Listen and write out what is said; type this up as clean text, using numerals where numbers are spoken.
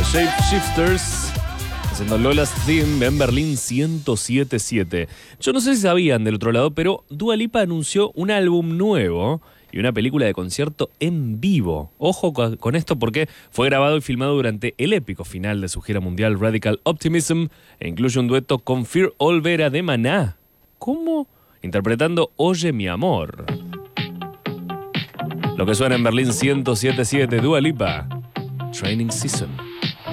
Shapeshifters haciendo Lola's Theme en Berlín 107.7. Yo no sé si sabían del otro lado, pero Dua Lipa anunció un álbum nuevo y una película de concierto en vivo. Ojo con esto porque fue grabado y filmado durante el épico final de su gira mundial Radical Optimism e incluye un dueto con Fear Olvera de Maná. ¿Cómo? Interpretando Oye mi amor. Lo que suena en Berlín 107.7, Dua Lipa, Training Season.